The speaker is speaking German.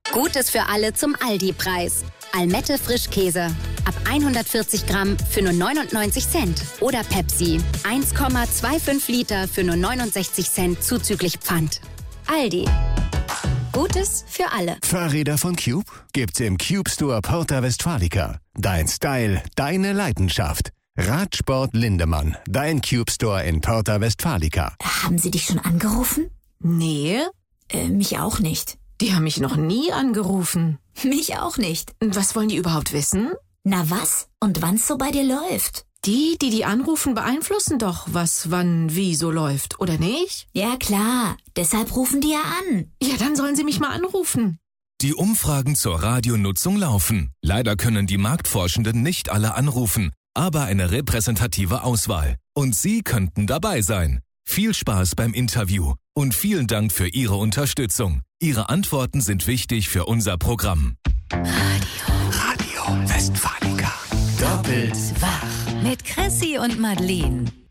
Gutes für alle zum Aldi-Preis. Almette Frischkäse. Ab 140 Gramm für nur 99 Cent. Oder Pepsi. 1,25 Liter für nur 69 Cent zuzüglich Pfand. Aldi. Gutes für alle. Fahrräder von Cube gibt's im Cube Store Porta Westfalica. Dein Style, deine Leidenschaft. Radsport Lindemann. Dein Cube Store in Porta Westfalica. Haben Sie dich schon angerufen? Nee. Mich auch nicht. Die haben mich noch nie angerufen. Mich auch nicht. Was wollen die überhaupt wissen? Na was? Und wann's so bei dir läuft? Die anrufen, beeinflussen doch, was, wann, wie so läuft, oder nicht? Ja klar, deshalb rufen die ja an. Ja, dann sollen sie mich mal anrufen. Die Umfragen zur Radionutzung laufen. Leider können die Marktforschenden nicht alle anrufen, aber eine repräsentative Auswahl. Und Sie könnten dabei sein. Viel Spaß beim Interview und vielen Dank für Ihre Unterstützung. Ihre Antworten sind wichtig für unser Programm. Radio Westfalica. Doppelt wach mit Chrissy und Madeleine.